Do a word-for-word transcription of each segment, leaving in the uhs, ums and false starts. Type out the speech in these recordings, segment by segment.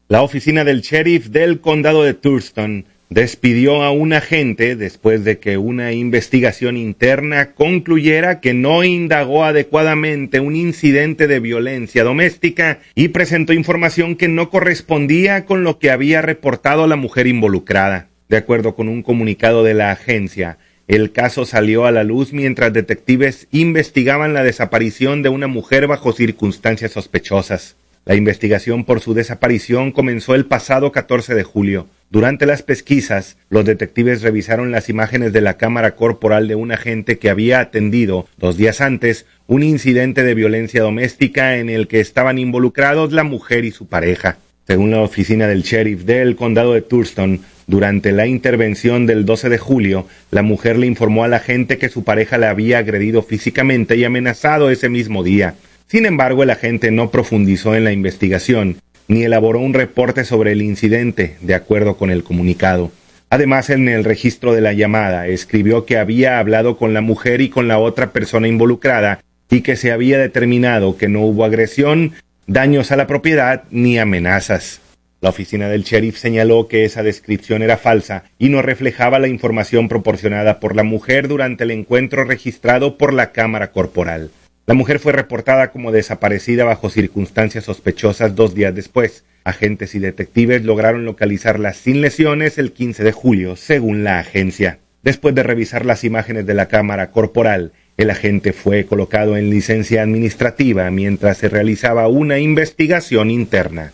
La oficina del sheriff del condado de Thurston despidió a un agente después de que una investigación interna concluyera que no indagó adecuadamente un incidente de violencia doméstica y presentó información que no correspondía con lo que había reportado la mujer involucrada. De acuerdo con un comunicado de la agencia, el caso salió a la luz mientras detectives investigaban la desaparición de una mujer bajo circunstancias sospechosas. La investigación por su desaparición comenzó el pasado catorce de julio. Durante las pesquisas, los detectives revisaron las imágenes de la cámara corporal de un agente que había atendido, dos días antes, un incidente de violencia doméstica en el que estaban involucrados la mujer y su pareja. Según la oficina del sheriff del condado de Thurston, durante la intervención del doce de julio, la mujer le informó al agente que su pareja la había agredido físicamente y amenazado ese mismo día. Sin embargo, el agente no profundizó en la investigación, ni elaboró un reporte sobre el incidente, de acuerdo con el comunicado. Además, en el registro de la llamada, escribió que había hablado con la mujer y con la otra persona involucrada, y que se había determinado que no hubo agresión, daños a la propiedad, ni amenazas. La oficina del sheriff señaló que esa descripción era falsa y no reflejaba la información proporcionada por la mujer durante el encuentro registrado por la cámara corporal. La mujer fue reportada como desaparecida bajo circunstancias sospechosas dos días después. Agentes y detectives lograron localizarla sin lesiones el quince de julio, según la agencia. Después de revisar las imágenes de la cámara corporal, el agente fue colocado en licencia administrativa mientras se realizaba una investigación interna.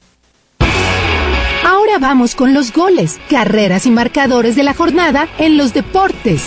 Ahora vamos con los goles, carreras y marcadores de la jornada en los deportes.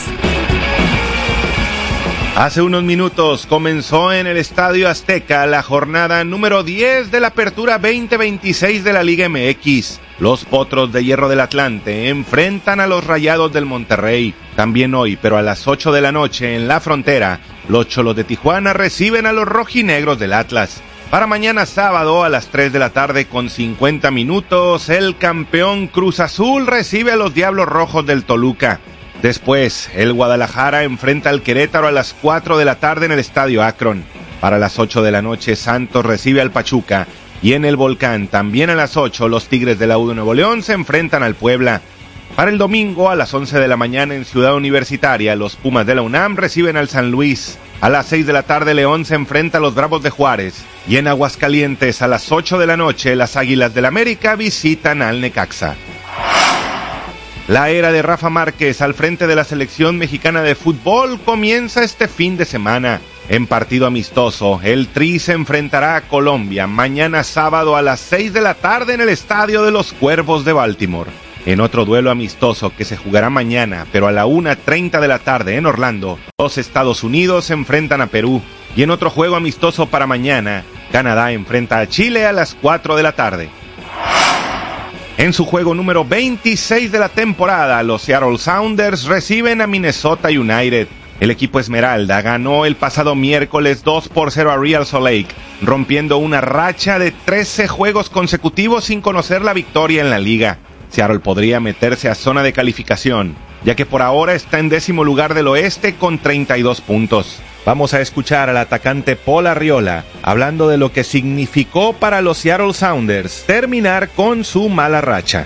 Hace unos minutos comenzó en el Estadio Azteca la jornada número diez de la Apertura veinte veintiséis de la Liga M X. Los Potros de Hierro del Atlante enfrentan a los Rayados del Monterrey. También hoy, pero a las ocho de la noche en la Frontera, los Xolos de Tijuana reciben a los Rojinegros del Atlas. Para mañana sábado a las tres de la tarde con cincuenta minutos, el campeón Cruz Azul recibe a los Diablos Rojos del Toluca. Después, el Guadalajara enfrenta al Querétaro a las cuatro de la tarde en el Estadio Akron. Para las ocho de la noche, Santos recibe al Pachuca. Y en el Volcán, también a las ocho, los Tigres de la U de Nuevo León se enfrentan al Puebla. Para el domingo, a las once de la mañana en Ciudad Universitaria, los Pumas de la UNAM reciben al San Luis. A las seis de la tarde, León se enfrenta a los Bravos de Juárez. Y en Aguascalientes, a las ocho de la noche, las Águilas del América visitan al Necaxa. La era de Rafa Márquez al frente de la selección mexicana de fútbol comienza este fin de semana. En partido amistoso, el Tri se enfrentará a Colombia mañana sábado a las seis de la tarde en el Estadio de los Cuervos de Baltimore. En otro duelo amistoso que se jugará mañana, pero a la una treinta de la tarde en Orlando, los Estados Unidos se enfrentan a Perú. Y en otro juego amistoso para mañana, Canadá enfrenta a Chile a las cuatro de la tarde. En su juego número veintiséis de la temporada, los Seattle Sounders reciben a Minnesota United. El equipo Esmeralda ganó el pasado miércoles dos por cero a Real Salt Lake, rompiendo una racha de trece juegos consecutivos sin conocer la victoria en la liga. Seattle podría meterse a zona de calificación, ya que por ahora está en décimo lugar del oeste con treinta y dos puntos. Vamos a escuchar al atacante Paul Arriola hablando de lo que significó para los Seattle Sounders terminar con su mala racha.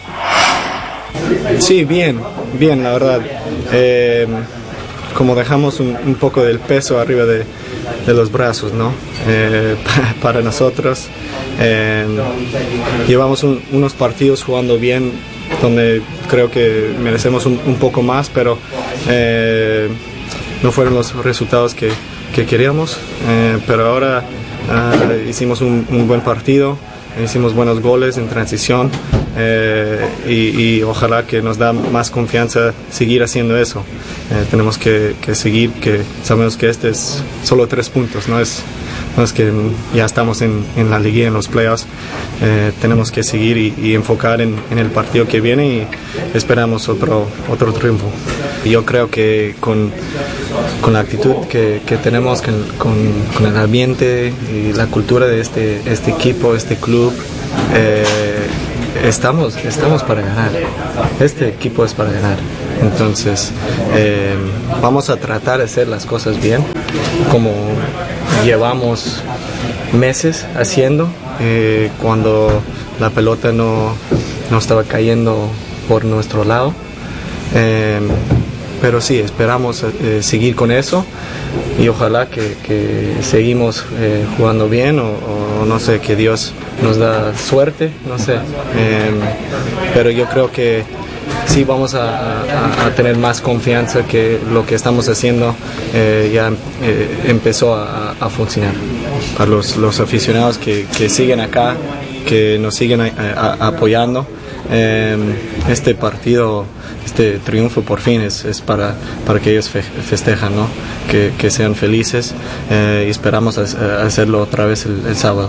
Sí, bien, bien, la verdad. Eh, como dejamos un, un poco del peso arriba de, de los brazos, ¿no? Eh, para, para nosotros. Eh, llevamos un, unos partidos jugando bien, donde creo que merecemos un, un poco más, pero eh, no fueron los resultados que, que queríamos. Eh, pero ahora uh, hicimos un, un buen partido, hicimos buenos goles en transición. Eh, y, y ojalá que nos da más confianza seguir haciendo eso. Eh, tenemos que, que seguir, que sabemos que este es solo tres puntos, no es, no es que ya estamos en, en la liga, en los playoffs. Eh, tenemos que seguir y, y enfocar en, en el partido que viene y esperamos otro, otro triunfo. Y yo creo que con, con la actitud que, que tenemos, con, con, con el ambiente y la cultura de este, este equipo, este club, eh, Estamos, estamos para ganar. Este equipo es para ganar. Entonces, eh, vamos a tratar de hacer las cosas bien, como llevamos meses haciendo. Eh, cuando la pelota no, no estaba cayendo por nuestro lado. Eh, pero sí, esperamos eh, seguir con eso y ojalá que, que seguimos eh, jugando bien o, o no sé, que Dios nos da suerte, no sé. Eh, pero yo creo que sí vamos a, a, a tener más confianza, que lo que estamos haciendo eh, ya eh, empezó a, a funcionar. A los, los aficionados que, que siguen acá, que nos siguen a, a, apoyando, eh, este partido, este triunfo por fin es, es para, para que ellos fe, festejan, ¿no? que, que sean felices eh, y esperamos a, a hacerlo otra vez el, el sábado.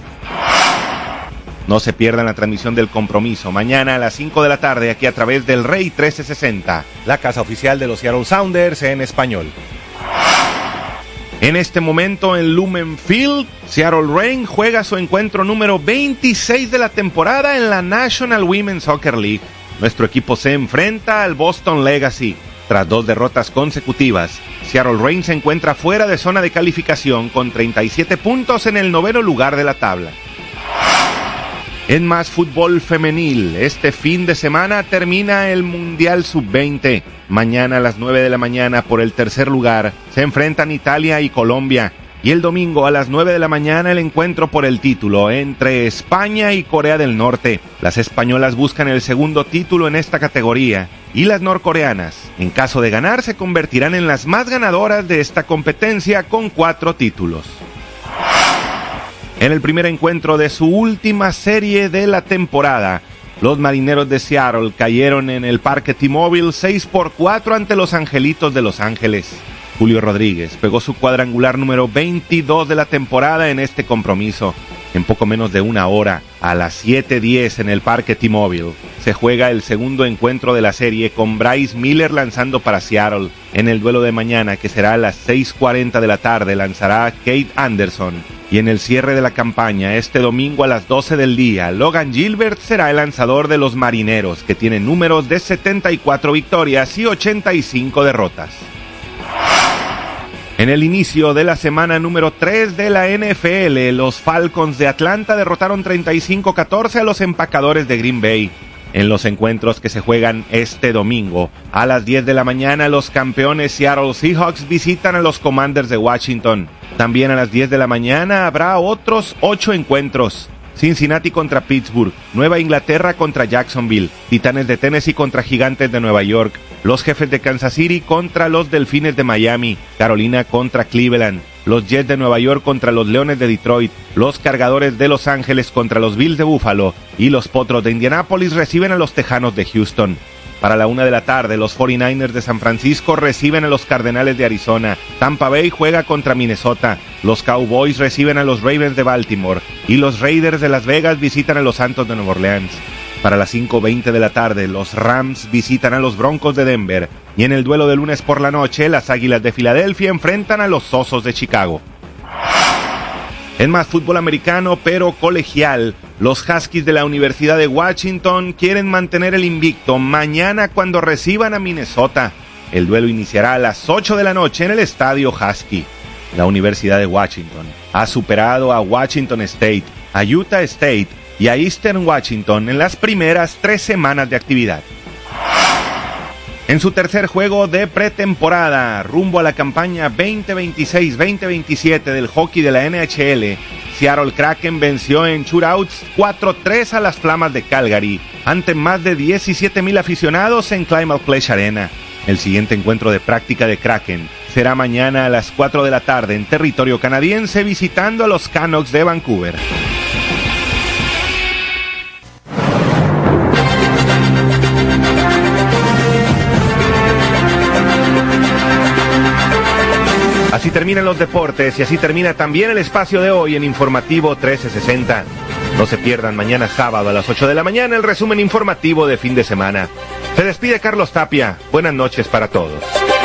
No se pierdan la transmisión del compromiso mañana a las cinco de la tarde aquí a través del Rey trece sesenta, la casa oficial de los Seattle Sounders en español. En este momento en Lumen Field, Seattle Reign juega su encuentro número veintiséis de la temporada en la National Women's Soccer League. Nuestro equipo se enfrenta al Boston Legacy. Tras dos derrotas consecutivas, Seattle Reign se encuentra fuera de zona de calificación con treinta y siete puntos en el noveno lugar de la tabla. En más fútbol femenil, este fin de semana termina el Mundial sub veinte. Mañana a las nueve de la mañana por el tercer lugar se enfrentan Italia y Colombia. Y el domingo a las nueve de la mañana el encuentro por el título entre España y Corea del Norte. Las españolas buscan el segundo título en esta categoría y las norcoreanas, en caso de ganar, se convertirán en las más ganadoras de esta competencia con cuatro títulos. En el primer encuentro de su última serie de la temporada, los Marineros de Seattle cayeron en el Parque T-Mobile seis por cuatro ante los Angelitos de Los Ángeles. Julio Rodríguez pegó su cuadrangular número veintidós de la temporada en este compromiso. En poco menos de una hora, a las siete diez en el Parque T-Mobile, se juega el segundo encuentro de la serie con Bryce Miller lanzando para Seattle. En el duelo de mañana, que será a las seis cuarenta de la tarde, lanzará Kate Anderson. Y en el cierre de la campaña, este domingo a las doce del día, Logan Gilbert será el lanzador de los Marineros, que tienen números de setenta y cuatro victorias y ochenta y cinco derrotas. En el inicio de la semana número tres de la N F L, los Falcons de Atlanta derrotaron treinta y cinco a catorce a los Empacadores de Green Bay. En los encuentros que se juegan este domingo, a las diez de la mañana, los campeones Seattle Seahawks visitan a los Commanders de Washington. También a las diez de la mañana habrá otros ocho encuentros. Cincinnati contra Pittsburgh, Nueva Inglaterra contra Jacksonville, Titanes de Tennessee contra Gigantes de Nueva York, los Jefes de Kansas City contra los Delfines de Miami, Carolina contra Cleveland, los Jets de Nueva York contra los Leones de Detroit, los Cargadores de Los Ángeles contra los Bills de Buffalo y los Potros de Indianápolis reciben a los Tejanos de Houston. Para la una de la tarde, los cuarenta y nueve ers de San Francisco reciben a los Cardenales de Arizona. Tampa Bay juega contra Minnesota. Los Cowboys reciben a los Ravens de Baltimore. Y los Raiders de Las Vegas visitan a los Santos de Nueva Orleans. Para las cinco veinte de la tarde, los Rams visitan a los Broncos de Denver. Y en el duelo de lunes por la noche, las Águilas de Filadelfia enfrentan a los Osos de Chicago. En más fútbol americano, pero colegial, los Huskies de la Universidad de Washington quieren mantener el invicto mañana cuando reciban a Minnesota. El duelo iniciará a las ocho de la noche en el Estadio Husky. La Universidad de Washington ha superado a Washington State, a Utah State y a Eastern Washington en las primeras tres semanas de actividad. En su tercer juego de pretemporada, rumbo a la campaña veinte veintiséis veinte veintisiete del hockey de la N H L, Seattle Kraken venció en shootouts cuatro tres a las Flamas de Calgary, ante más de diecisiete mil aficionados en Climate Pledge Arena. El siguiente encuentro de práctica de Kraken será mañana a las cuatro de la tarde en territorio canadiense visitando a los Canucks de Vancouver. Así terminan los deportes y así termina también el espacio de hoy en Informativo trece sesenta. No se pierdan mañana sábado a las ocho de la mañana el resumen informativo de fin de semana. Se despide Carlos Tapia. Buenas noches para todos.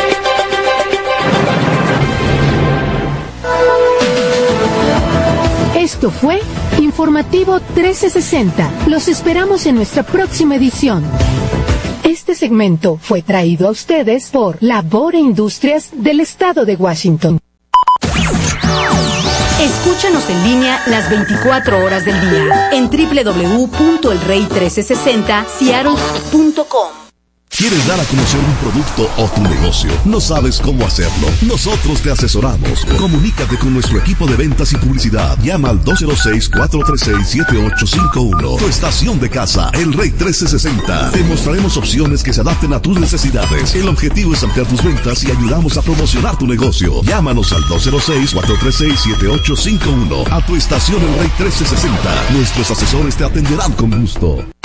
Esto fue Informativo trece sesenta. Los esperamos en nuestra próxima edición. Este segmento fue traído a ustedes por Labor e Industrias del Estado de Washington. Escúchanos en línea las veinticuatro horas del día en doble u doble u doble u punto el rey mil trescientos sesenta seattle punto com. ¿Quieres dar a conocer un producto o tu negocio? ¿No sabes cómo hacerlo? Nosotros te asesoramos. Comunícate con nuestro equipo de ventas y publicidad. Llama al dos cero seis, cuatro tres seis, siete ocho cinco uno. Tu estación de casa, El Rey trescientos sesenta. Te mostraremos opciones que se adapten a tus necesidades. El objetivo es ampliar tus ventas y ayudamos a promocionar tu negocio. Llámanos al dos cero seis, cuatro tres seis, siete ocho cinco uno. A tu estación El Rey trescientos sesenta. Nuestros asesores te atenderán con gusto.